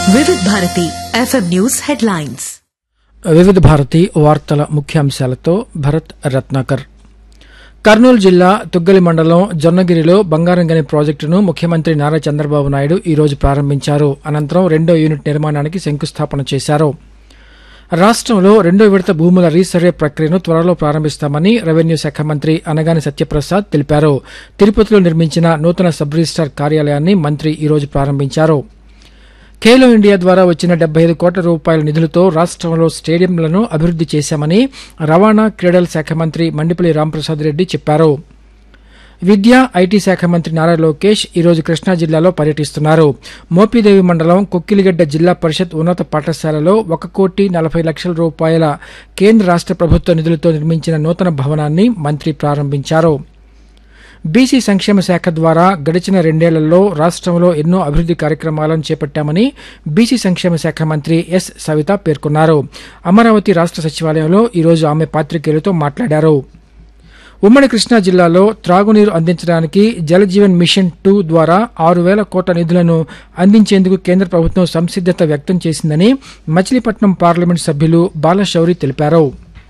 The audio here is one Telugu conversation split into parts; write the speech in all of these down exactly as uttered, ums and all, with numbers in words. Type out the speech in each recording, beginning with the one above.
వివిధ భారతి ఎఫ్ఎం న్యూస్ హెడ్లైన్స్. వివిధ భారతి వార్తల ముఖ్యాంశాలతో భరత్ రత్నాకర్. కర్నూలు జిల్లా తుగ్గలి మండలం జొన్నగిరిలో బంగారంగని ప్రాజెక్టును ముఖ్యమంత్రి నారా చంద్రబాబు నాయుడు ఈ రోజు ప్రారంభించారు. అనంతరం రెండో యూనిట్ నిర్మాణానికి శంకుస్థాపన చేశారు. రాష్టంలో రెండో విడత భూముల రీసర్వే ప్రక్రియను త్వరలో ప్రారంభిస్తామని రెవెన్యూ శాఖ మంత్రి అనగాని సత్యప్రసాద్ తెలిపారు. తిరుపతిలో నిర్మించిన నూతన సబ్ రిజిస్టార్ కార్యాలయాన్ని మంత్రి ఈ రోజు ప్రారంభించారు. ఖేలో ఇండియా ద్వారా వచ్చిన డెబ్బై ఐదు కోట్ల రూపాయల నిధులతో రాష్టంలో స్టేడియంలను అభివృద్ది చేశామని రవాణా క్రీడల శాఖ మంత్రి మండిపల్లి రాంప్రసాద్ రెడ్డి చెప్పారు. విద్యా ఐటీ శాఖ మంత్రి నారా లోకేష్ ఈ రోజు కృష్ణా జిల్లాలో పర్యటిస్తున్నారు. మోపిదేవి మండలం కొక్కిలిగడ్డ జిల్లా పరిషత్ ఉన్నత పాఠశాలలో ఒక కోటి నలభై లక్షల రూపాయల కేంద్ర రాష్ట ప్రభుత్వ నిధులతో నిర్మించిన నూతన భవనాన్ని మంత్రి ప్రారంభించారు. బీసీ సంక్షేమ శాఖ ద్వారా గడిచిన రెండేళ్లలో రాష్టంలో ఎన్నో అభివృద్ది కార్యక్రమాలను చేపట్టామని బీసీ సంక్షేమ శాఖ మంత్రి ఎస్ సవిత పేర్కొన్నారు. అమరావతి రాష్ట సచివాలయంలో ఈ రోజు ఆమె పాత్రికేయులతో మాట్లాడారు. ఉమ్మడి కృష్ణా జిల్లాలో త్రాగునీరు అందించడానికి జలజీవన్ మిషన్ టూ ద్వారా ఆరు వేల కోట్ల నిధులను అందించేందుకు కేంద్ర ప్రభుత్వం సంసిద్దత వ్యక్తం చేసిందని మచిలీపట్నం పార్లమెంటు సభ్యులు బాలశౌరి తెలిపారు.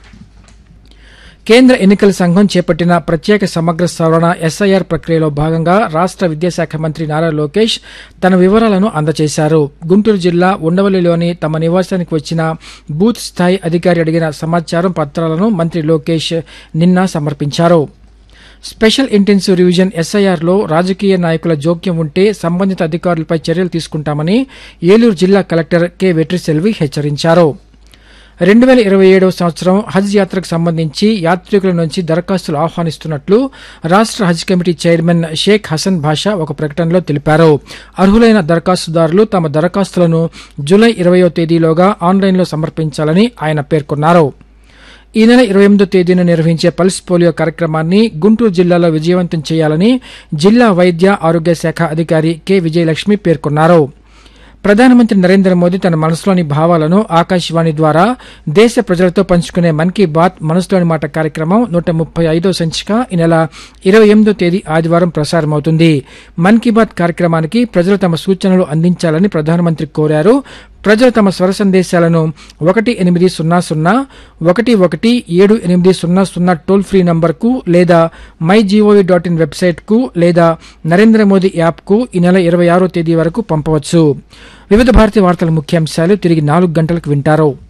కేంద్ర ఎన్నికల సంఘం చేపట్టిన ప్రత్యేక సమగ్ర సవరణ ఎస్ఐఆర్ ప్రక్రియలో భాగంగా రాష్ట విద్యాశాఖ మంత్రి నారా లోకేష్ తన వివరాలను అందజేశారు. గుంటూరు జిల్లా ఉండవల్లిలోని తమ నివాసానికి వచ్చిన బూత్ స్థాయి అధికారి అడిగిన సమాచారం పత్రాలను మంత్రి లోకేష్ నిన్న సమర్పించారు. స్పెషల్ ఇంటెన్సివ్ రివిజన్ ఎస్ఐఆర్లో రాజకీయ నాయకుల జోక్యం ఉంటే సంబంధిత అధికారులపై చర్యలు తీసుకుంటామని ఏలూరు జిల్లా కలెక్టర్ కె వెట్రిసెల్వి హెచ్చరించారు. రెండు వేల ఇరవై ఏడవ సంవత్సరం హజ్ యాత్రకు సంబంధించి యాత్రికుల నుంచి దరఖాస్తులు ఆహ్వానిస్తున్నట్లు రాష్ట హజ్ కమిటీ చైర్మన్ షేక్ హసన్ భాషా ఒక ప్రకటనలో తెలిపారు. అర్హులైన దరఖాస్తుదారులు తమ దరఖాస్తులను జూలై ఇరవయో తేదీలోగా ఆన్లైన్లో సమర్పించాలని ఆయన పేర్కొన్నారు. ఈ నెల ఇరవై ఎనిమిదో తేదీన నిర్వహించే పల్స్ పోలియో కార్యక్రమాన్ని గుంటూరు జిల్లాలో విజయవంతం చేయాలని జిల్లా వైద్య ఆరోగ్య శాఖ అధికారి కె విజయలక్ష్మి పేర్కొన్నారు. ప్రధానమంత్రి నరేంద్ర మోదీ తన మనసులోని భావాలను ఆకాశవాణి ద్వారా దేశ ప్రజలతో పంచుకునే మన్ కీ బాత్ మనసులోని మాట కార్యక్రమం నూట ముప్పై ఐదో సంచిక ఈ నెల ఇరవై ఎనిమిదో తేదీ ఆదివారం ప్రసారమవుతుంది. మన్ కీ బాత్ కార్యక్రమానికి ప్రజలు తమ సూచనలు అందించాలని ప్రధానమంత్రి కోరారు. ప్రజలు తమ స్వర సందేశాలను ఒకటి ఎనిమిది సున్నా సున్నా ఒకటి ఒకటి ఏడు ఎనిమిది సున్నా సున్నా టోల్ ఫ్రీ నంబర్కు లేదా మై జీఓవీ డాట్ ఇన్ వెబ్సైట్కు లేదా నరేంద్ర మోదీ యాప్కు ఈ నెల ఇరవై ఆరో తేదీ వరకు పంపవచ్చు. వివిధ భారతీయ వార్తల ముఖ్యాంశాలు తిరిగి నాలుగు గంటలకు వింటారు.